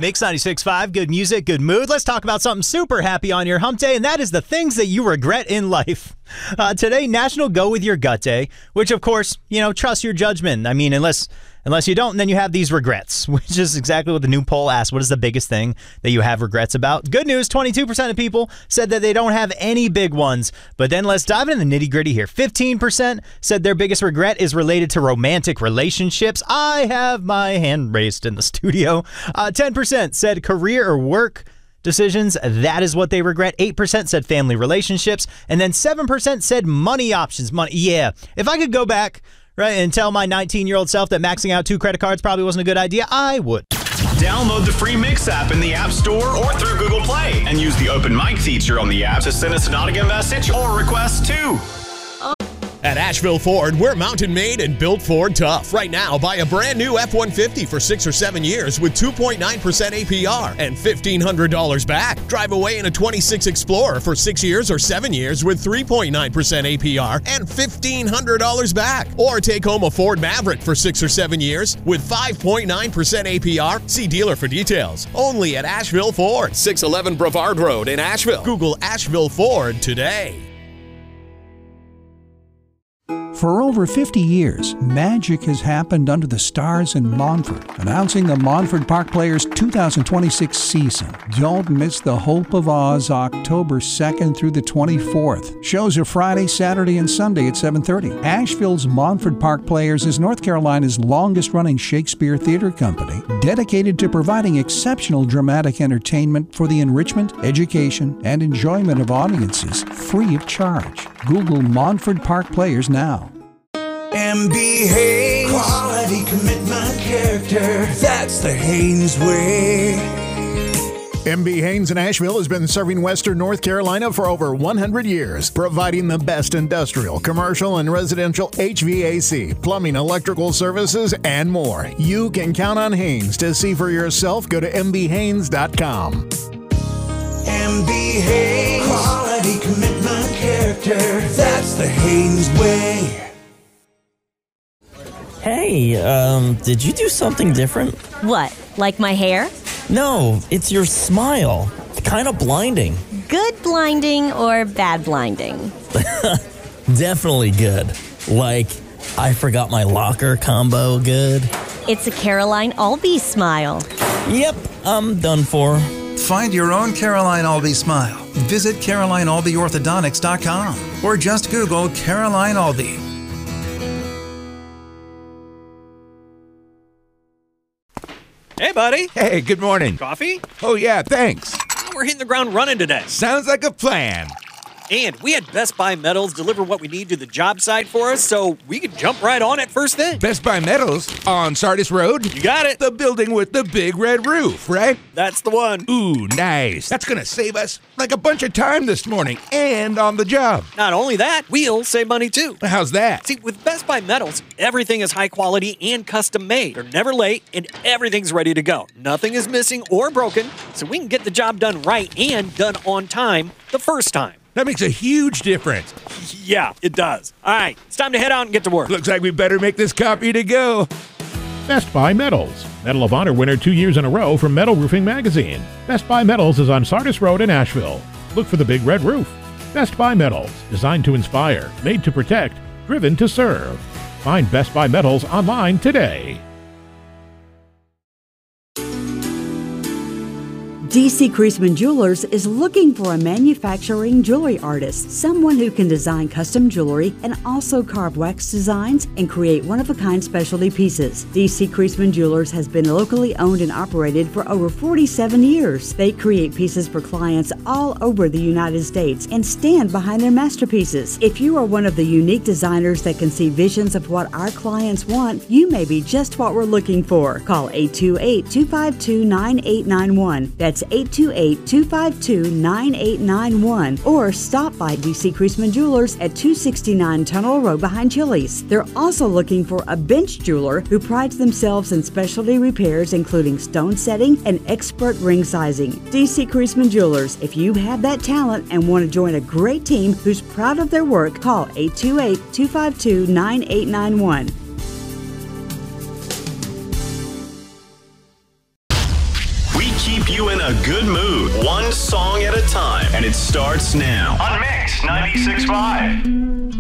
Mix 96.5, good music, good mood. Let's talk about something super happy on your hump day, and that is the things that you regret in life. Today, National Go With Your Gut Day, which, of course, trust your judgment. I mean, unless you don't, then you have these regrets, which is exactly what the new poll asked. What is the biggest thing that you have regrets about? Good news, 22% of people said that they don't have any big ones. But then let's dive into the nitty-gritty here. 15% said their biggest regret is related to romantic relationships. I have my hand raised in the studio. 10% said career or work decisions. That is what they regret. 8% said family relationships. And then 7% said money options. Money. Yeah. If I could go back, right, and tell my 19-year-old self that maxing out 2 credit cards probably wasn't a good idea, I would. Download the free Mix app in the App Store or through Google Play and use the open mic feature on the app to send us an audio message or request too. At Asheville Ford, we're mountain made and built Ford tough. Right now, buy a brand new F-150 for 6 or 7 years with 2.9% APR and $1,500 back. Drive away in a 26 Explorer for 6 years or 7 years with 3.9% APR and $1,500 back. Or take home a Ford Maverick for 6 or 7 years with 5.9% APR. See dealer for details. Only at Asheville Ford, 611 Brevard Road in Asheville. Google Asheville Ford today. For over 50 years, magic has happened under the stars in Montford. Announcing the Montford Park Players 2026 season. Don't miss the Hope of Oz October 2nd through the 24th. Shows are Friday, Saturday, and Sunday at 7:30. Asheville's Montford Park Players is North Carolina's longest-running Shakespeare theater company, dedicated to providing exceptional dramatic entertainment for the enrichment, education, and enjoyment of audiences, free of charge. Google Montford Park Players now. MB Haynes, quality, commitment, character, that's the Haynes way. MB Haynes in Asheville has been serving Western North Carolina for over 100 years, providing the best industrial, commercial, and residential HVAC, plumbing, electrical services, and more. You can count on Haynes. To see for yourself, go to mbhaynes.com. MB Haynes, quality, commitment, character, that's the Haynes way. Hey, did you do something different? What, like my hair? No, it's your smile. Kind of blinding. Good blinding or bad blinding? Definitely good. Like, I forgot my locker combo good. It's a Caroline Albee smile. Yep, I'm done for. Find your own Caroline Albee smile. Visit CarolineAlbeeOrthodontics.com or just Google Caroline Albee. Hey, buddy. Hey, good morning. Coffee? Oh, yeah, thanks. We're hitting the ground running today. Sounds like a plan. And we had Best Buy Metals deliver what we need to the job site for us, so we could jump right on it first thing. Best Buy Metals on Sardis Road? You got it. The building with the big red roof, right? That's the one. Ooh, nice. That's going to save us like a bunch of time this morning and on the job. Not only that, we'll save money too. How's that? See, with Best Buy Metals, everything is high quality and custom made. They're never late and everything's ready to go. Nothing is missing or broken, so we can get the job done right and done on time the first time. That makes a huge difference. Yeah, it does. All right, it's time to head out and get to work. Looks like we better make this copy to go. Best Buy Metals. Medal of Honor winner 2 years in a row from Metal Roofing Magazine. Best Buy Metals is on Sardis Road in Asheville. Look for the big red roof. Best Buy Metals. Designed to inspire, made to protect, driven to serve. Find Best Buy Metals online today. D.C. Creasman Jewelers is looking for a manufacturing jewelry artist, someone who can design custom jewelry and also carve wax designs and create one-of-a-kind specialty pieces. D.C. Creasman Jewelers has been locally owned and operated for over 47 years. They create pieces for clients all over the United States and stand behind their masterpieces. If you are one of the unique designers that can see visions of what our clients want, you may be just what we're looking for. Call 828-252-9891. That's 828-252-9891 or stop by D.C. Creasman Jewelers at 269 Tunnel Road behind Chili's. They're also looking for a bench jeweler who prides themselves in specialty repairs including stone setting and expert ring sizing. D.C. Creasman Jewelers. If you have that talent and want to join a great team who's proud of their work, call 828-252-9891. keep you in a good mood, one song at a time. And it starts now on Mix 96.5.